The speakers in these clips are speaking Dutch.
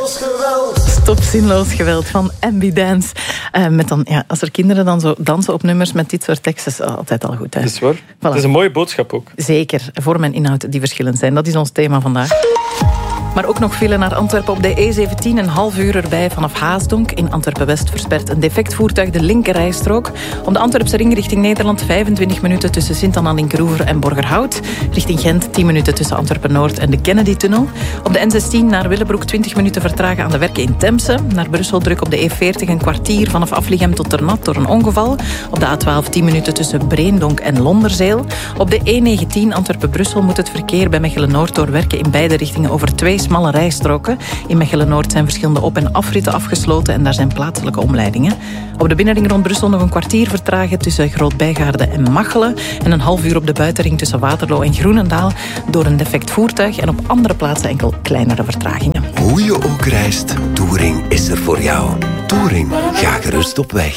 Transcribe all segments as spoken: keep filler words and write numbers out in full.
zinloos geweld. Stop zinloos geweld van Ambidance. Uh, met dan, ja, als er kinderen dan zo dansen op nummers met dit soort teksten, is altijd al goed. Hè? Dat is waar. Voilà. Het is een mooie boodschap ook. Zeker, vorm en inhoud die verschillend zijn. Dat is ons thema vandaag. Maar ook nog file naar Antwerpen op de E zeventien. Een half uur erbij vanaf Haasdonk. In Antwerpen-West verspert een defect voertuig de linkerrijstrook. Op de Antwerpse ring richting Nederland vijfentwintig minuten tussen Sint-Anna-Linkeroever en Borgerhout. Richting Gent tien minuten tussen Antwerpen-Noord en de Kennedy-tunnel. Op de N zestien naar Willebroek twintig minuten vertragen aan de werken in Temse. Naar Brussel druk op de E veertig een kwartier vanaf Afligem tot Ternat door een ongeval. Op de A twaalf tien minuten tussen Breendonk en Londerzeel. Op de E negentien Antwerpen-Brussel moet het verkeer bij Mechelen-Noord doorwerken in beide richtingen over twee smalle rijstroken. In Mechelen-Noord zijn verschillende op- en afritten afgesloten en daar zijn plaatselijke omleidingen. Op de binnenring rond Brussel nog een kwartier vertragen tussen Groot-Bijgaarde en Machelen en een half uur op de buitenring tussen Waterloo en Groenendaal door een defect voertuig en op andere plaatsen enkel kleinere vertragingen. Hoe je ook reist, Touring is er voor jou. Touring, ga gerust op weg.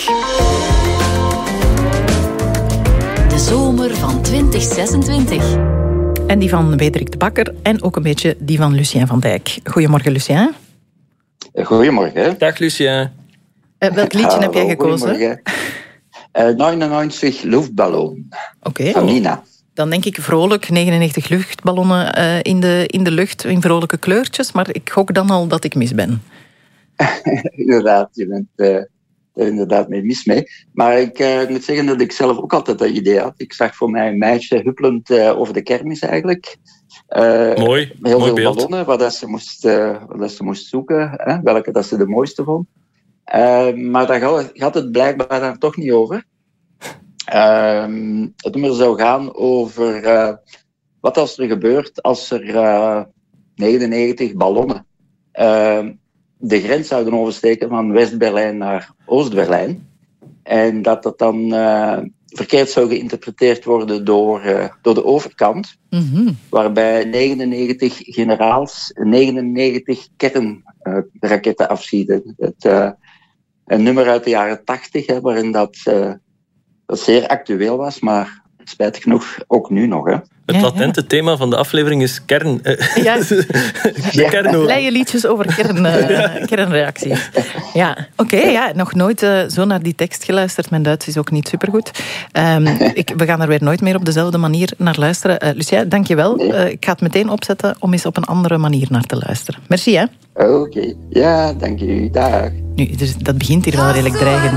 De zomer van twintig zesentwintig. En die van Wederik de Bakker en ook een beetje die van Lucien van Dijk. Goedemorgen, Lucien. Goedemorgen. Dag, Lucien. Uh, welk liedje Hallo, heb jij gekozen? Uh, negenennegentig luchtballon. Oké. Van Nina. Dan denk ik vrolijk, negenennegentig luchtballonnen uh, in, de, in de lucht, in vrolijke kleurtjes. Maar ik gok dan al dat ik mis ben. Inderdaad, je bent uh, er inderdaad mee mis mee. Maar ik uh, moet zeggen dat ik zelf ook altijd dat idee had. Ik zag voor mij een meisje huppelend uh, over de kermis eigenlijk. Uh, Mooi, heel mooi veel beeld. ballonnen, wat dat ze moest, uh, wat dat ze moest zoeken. Hè, welke dat ze de mooiste vond. Uh, maar daar gaat, gaat het blijkbaar daar toch niet over. Uh, het nummer zou gaan over uh, wat als er gebeurt als er uh, negenennegentig ballonnen uh, de grens zouden oversteken van West-Berlijn naar Oost-Berlijn. En dat dat dan uh, verkeerd zou geïnterpreteerd worden door, uh, door de overkant. Mm-hmm. Waarbij negenennegentig generaals negenennegentig kernraketten uh, afschieten. Het, uh, een nummer uit de jaren tachtig, hè, waarin dat, uh, dat zeer actueel was, maar spijtig genoeg ook nu nog. Hè. Het Ja, latente ja. thema van de aflevering is kern. Ja. De kern. Leie liedjes over kern, uh, kernreacties. Ja, oké. Okay, ja, nog nooit uh, zo naar die tekst geluisterd. Mijn Duits is ook niet supergoed. Um, ik, we gaan er weer nooit meer op dezelfde manier naar luisteren. Uh, Lucia, dank je wel. Uh, ik ga het meteen opzetten om eens op een andere manier naar te luisteren. Merci, hè. Oké. Okay. Ja, dank je. Dag. Nu, dus dat begint hier wel redelijk dreigend.